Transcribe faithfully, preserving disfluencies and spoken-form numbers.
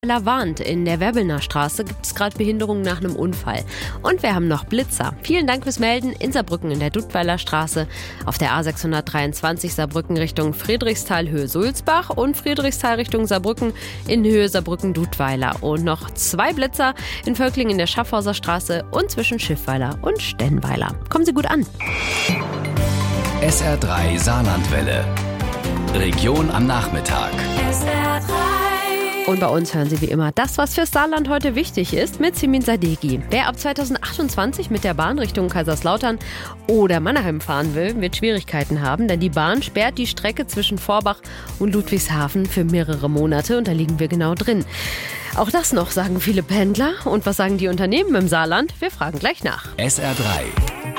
warnt, in der Werbelner Straße gibt es gerade Behinderung nach einem Unfall. Und wir haben noch Blitzer. Vielen Dank fürs Melden. In Saarbrücken in der Dudweiler Straße, auf der A sechshundertdreiundzwanzig Saarbrücken Richtung Friedrichsthal Höhe Sulzbach und Friedrichsthal Richtung Saarbrücken in Höhe Saarbrücken-Dudweiler. Und noch zwei Blitzer in Völklingen in der Schaffhauser Straße und zwischen Schiffweiler und Stenweiler. Kommen Sie gut an. S R drei Saarlandwelle. Region am Nachmittag. S R drei. Und bei uns hören Sie wie immer das, was fürs Saarland heute wichtig ist, mit Simin Sadeghi. Wer ab zweitausendachtundzwanzig mit der Bahn Richtung Kaiserslautern oder Mannheim fahren will, wird Schwierigkeiten haben, denn die Bahn sperrt die Strecke zwischen Vorbach und Ludwigshafen für mehrere Monate und da liegen wir genau drin. Auch das noch, sagen viele Pendler. Und was sagen die Unternehmen im Saarland? Wir fragen gleich nach. S R drei